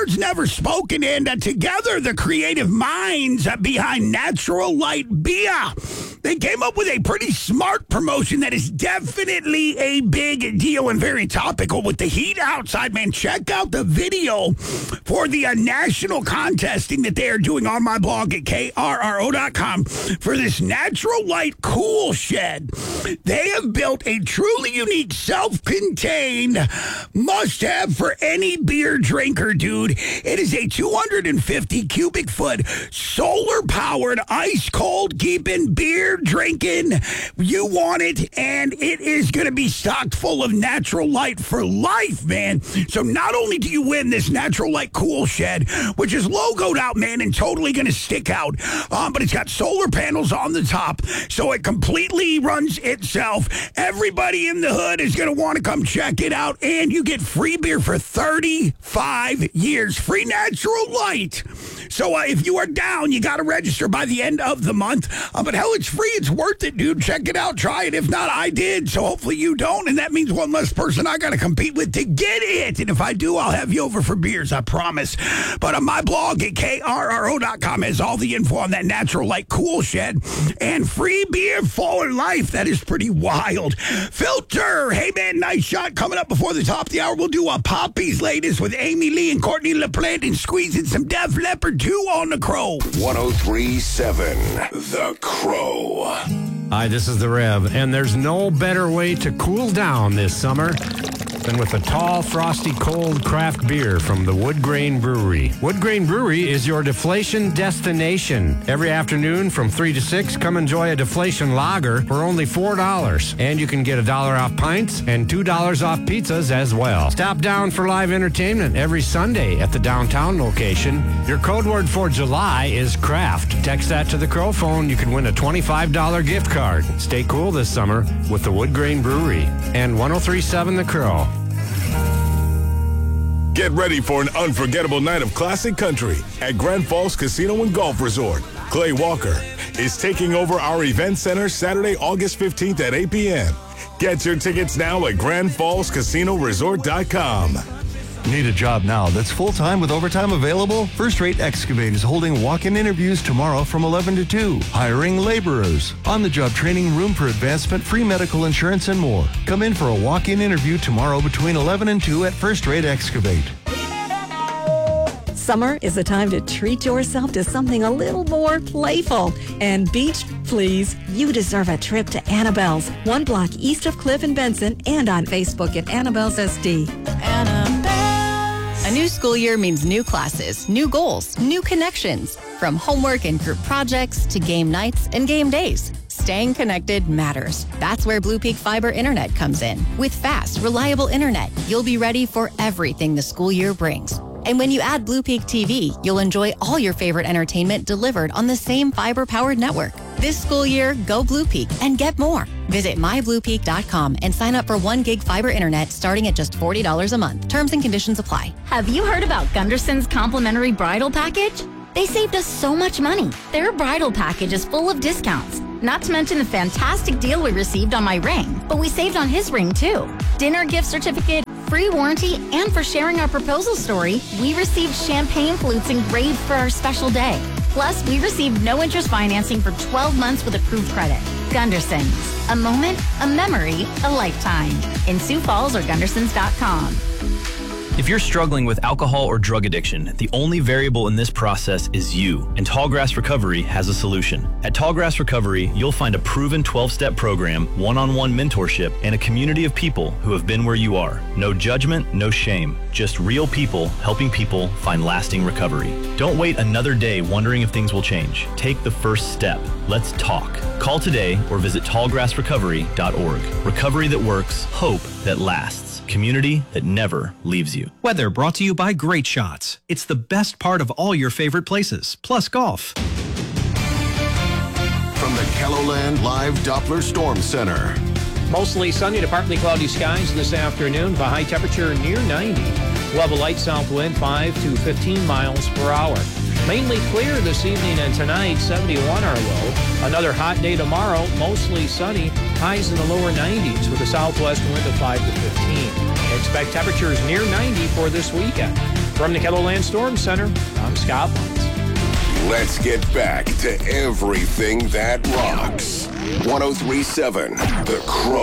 words never spoken, and together the creative minds behind Natural Light Beer. They came up with a pretty smart promotion that is definitely a big deal and very topical with the heat outside, man. Check out the video for the national contesting that they are doing on my blog at KRRO.com for this Natural Light Cool Shed. They have built a truly unique, self-contained must-have for any beer drinker, dude. It is a 250 cubic foot solar-powered, ice-cold, keeping beer drinking. You want it, and it is going to be stocked full of Natural Light for life, man. So not only do you win this Natural Light Cool Shed, which is logoed out, man, and totally going to stick out, but it's got solar panels on the top, so it completely runs itself. Everybody in the hood is going to want to come check it out, and you get free beer for 35 years. Free Natural Light. So if you are down, you got to register by the end of the month. But hell, it's free. It's worth it, dude. Check it out. Try it. If not, I did. So hopefully you don't. And that means one less person I got to compete with to get it. And if I do, I'll have you over for beers. I promise. But on my blog at KRRO.com has all the info on that Natural Light Cool Shed and free beer for life. That is pretty wild. Filter. Hey, man, nice shot. Coming up before the top of the hour, we'll do a Poppy's latest with Amy Lee and Courtney LaPlante and squeezing some Def Leppard 2 on the Crow. 103.7 The Crow. Hi, this is the Rev, and there's no better way to cool down this summer than with a tall, frosty, cold craft beer from the Wood Grain Brewery. Wood Grain Brewery is your deflation destination. Every afternoon from 3 to 6, come enjoy a deflation lager for only $4. And you can get $1 off pints and $2 off pizzas as well. Stop down for live entertainment every Sunday at the downtown location. Your code word for July is craft. Text that to the Crow phone. You can win a $25 gift card. Stay cool this summer with the Wood Grain Brewery and 103.7 The Crow. Get ready for an unforgettable night of classic country at Grand Falls Casino and Golf Resort. Clay Walker is taking over our event center Saturday, August 15th at 8 p.m. Get your tickets now at GrandFallsCasinoResort.com. Need a job now that's full-time with overtime available? First Rate Excavate is holding walk-in interviews tomorrow from 11 to 2. Hiring laborers. On-the-job training, room for advancement, free medical insurance, and more. Come in for a walk-in interview tomorrow between 11 and 2 at First Rate Excavate. Summer is the time to treat yourself to something a little more playful. And beach, please, you deserve a trip to Annabelle's, 1 block east of Cliff and Benson, and on Facebook at Annabelle's SD. A new school year means new classes, new goals, new connections. From homework and group projects to game nights and game days. Staying connected matters. That's where Blue Peak Fiber Internet comes in. With fast, reliable internet, you'll be ready for everything the school year brings. And when you add Blue Peak TV, you'll enjoy all your favorite entertainment delivered on the same fiber-powered network. This school year, go Blue Peak and get more. Visit mybluepeak.com and sign up for 1 gig fiber internet starting at just $40 a month. Terms and conditions apply. Have you heard about Gunderson's complimentary bridal package? They saved us so much money. Their bridal package is full of discounts. Not to mention the fantastic deal we received on my ring, but we saved on his ring too. Dinner gift certificate, free warranty, and for sharing our proposal story, we received champagne flutes engraved for our special day. Plus, we received no interest financing for 12 months with approved credit. Gunderson's. A moment, a memory, a lifetime. In Sioux Falls or Gundersons.com. If you're struggling with alcohol or drug addiction, the only variable in this process is you, and Tallgrass Recovery has a solution. At Tallgrass Recovery, you'll find a proven 12-step program, one-on-one mentorship, and a community of people who have been where you are. No judgment, no shame, just real people helping people find lasting recovery. Don't wait another day wondering if things will change. Take the first step. Let's talk. Call today or visit tallgrassrecovery.org. Recovery that works, hope that lasts. Community that never leaves you. Weather brought to you by Great Shots. It's the best part of all your favorite places, plus golf. From the KELOLAND Live Doppler Storm Center. Mostly sunny to partly cloudy skies this afternoon. The high temperature near 90. We'll have a light south wind 5 to 15 miles per hour. Mainly clear this evening and tonight, 71 our low. Another hot day tomorrow, mostly sunny. Highs in the lower 90s with a southwest wind of 5 to 15. Expect temperatures near 90 for this weekend. From the KELOLAND Storm Center, I'm Scott Lutz. Let's get back to everything that rocks. 103.7 The Crow.